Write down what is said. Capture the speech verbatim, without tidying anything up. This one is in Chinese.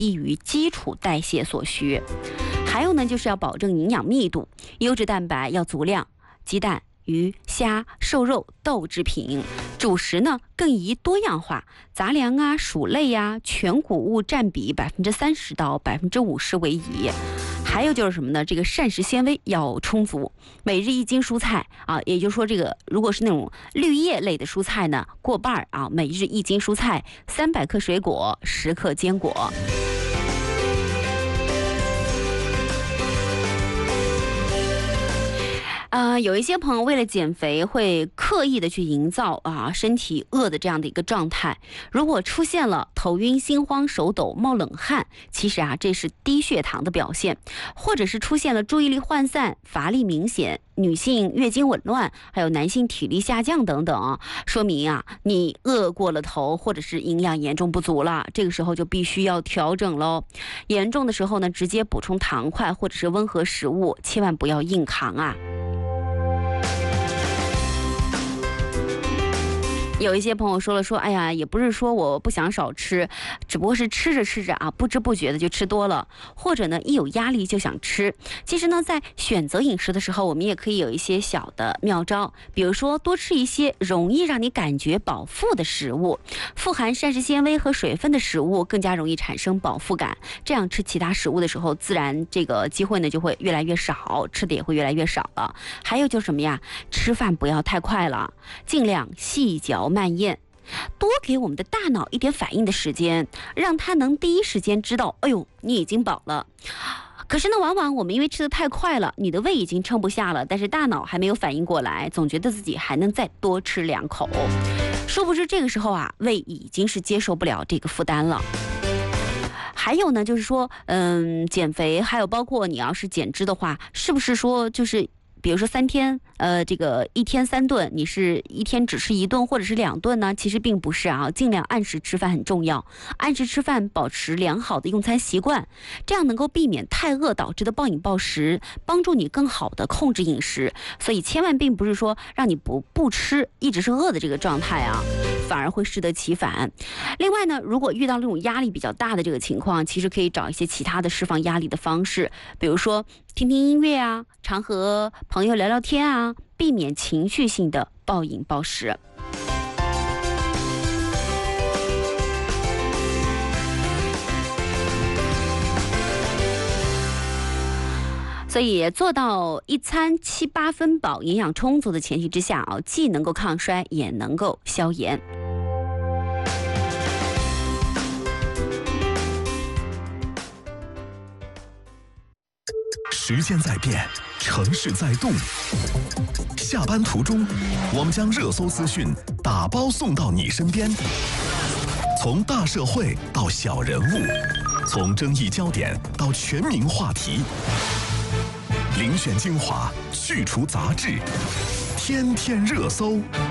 易于基础代谢所需。还有呢，就是要保证营养密度，优质蛋白要足量，鸡蛋、鱼、虾、瘦肉、豆制品。主食呢更宜多样化，杂粮啊、薯类啊、全谷物占比百分之三十到百分之五十为宜。还有就是什么呢？这个膳食纤维要充足，每日一斤蔬菜啊，也就是说，这个如果是那种绿叶类的蔬菜呢，过半啊，每日一斤蔬菜，三百克水果，十克坚果。啊、呃，有一些朋友为了减肥会刻意的去营造啊身体饿的这样的一个状态。如果出现了头晕、心慌、手抖、冒冷汗，其实啊这是低血糖的表现，或者是出现了注意力涣散、乏力明显、女性月经紊乱，还有男性体力下降等等啊，说明啊你饿过了头，或者是营养严重不足了。这个时候就必须要调整喽。严重的时候呢，直接补充糖块或者是温和食物，千万不要硬扛啊。有一些朋友说了说，哎呀，也不是说我不想少吃，只不过是吃着吃着啊，不知不觉的就吃多了，或者呢，一有压力就想吃。其实呢，在选择饮食的时候，我们也可以有一些小的妙招，比如说多吃一些容易让你感觉饱腹的食物，富含膳食纤维和水分的食物更加容易产生饱腹感。这样吃其他食物的时候，自然这个机会呢就会越来越少，吃的也会越来越少了。还有就是什么呀？吃饭不要太快了，尽量细嚼慢咽，多给我们的大脑一点反应的时间，让它能第一时间知道，哎呦，你已经饱了。可是呢，往往我们因为吃得太快了，你的胃已经撑不下了，但是大脑还没有反应过来，总觉得自己还能再多吃两口，殊不知这个时候啊，胃已经是接受不了这个负担了。还有呢，就是说，嗯，减肥，还有包括你要是减脂的话，是不是说就是比如说三天，呃，这个一天三顿，你是一天只吃一顿或者是两顿呢？其实并不是啊，尽量按时吃饭很重要，按时吃饭，保持良好的用餐习惯，这样能够避免太饿导致的暴饮暴食，帮助你更好的控制饮食。所以千万并不是说让你不不吃，一直是饿的这个状态啊，反而会适得其反。另外呢，如果遇到那种压力比较大的这个情况，其实可以找一些其他的释放压力的方式，比如说听听音乐啊，常和朋友聊聊天啊，避免情绪性的暴饮暴食。所以做到一餐七八分饱、营养充足的前提之下啊，既能够抗衰，也能够消炎。 时间在变，城市在动。下班途中，我们将热搜资讯打包送到你身边。从大社会到小人物，从争议焦点到全民话题，遴选精华，去除杂质，天天热搜。